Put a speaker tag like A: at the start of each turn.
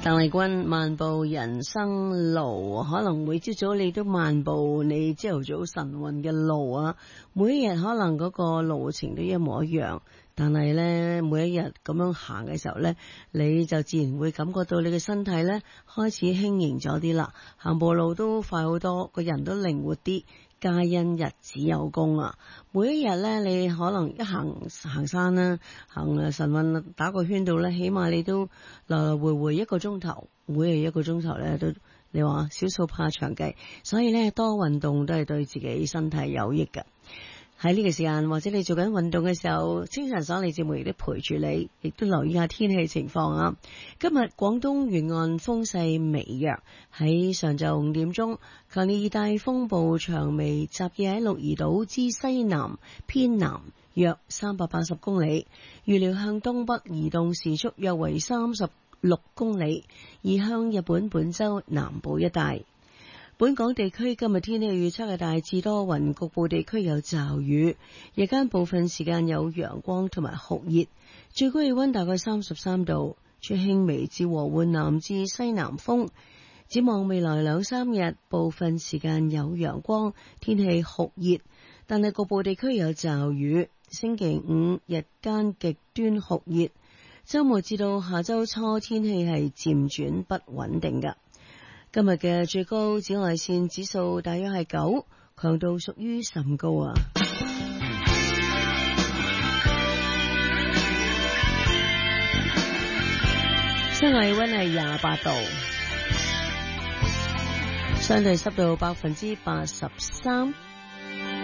A: 鄧麗君漫步人生路，可能每朝早你都漫步你朝頭早晨運嘅路啊，每一日可能嗰個路程都一模一樣，但係呢，每一日咁樣行嘅時候呢，你就自然會感覺到你嘅身體呢開始輕盈咗啲啦，行步路都快好多，個人都靈活啲。皆因日子有功啊！每一日咧，你可能一行山啦，行晨運打個圈度咧，起碼你都來來回回一個鐘頭，每日一個鐘頭咧都，你話少數怕長計，所以咧多運動都係對自己身體有益㗎。喺呢個時間，或者你做緊運動嘅時候，清晨爽利節目亦都陪住你，亦都留意下天氣情況啊！今日廣東沿岸風勢微弱，喺上晝5點鐘，強烈熱帶風暴長尾集結喺鹿兒島之西南偏南約380公里，預料向東北移動，時速約為36公里，移向日本本州南部一帶。本港地區今日天氣預測係大致多雲，局部地區有驟雨，日間部分時間有陽光同埋酷熱，最高氣溫大概33度，吹輕微至和緩南至西南風。展望未來2-3日，部分時間有陽光，天氣酷熱，但係局部地區有驟雨。星期五日間極端酷熱，周末至到下周初天氣係漸轉不穩定㗎。今日嘅最高紫外線指數大約係9，強度屬於甚高啊！室外氣溫係28度，相對濕度83%。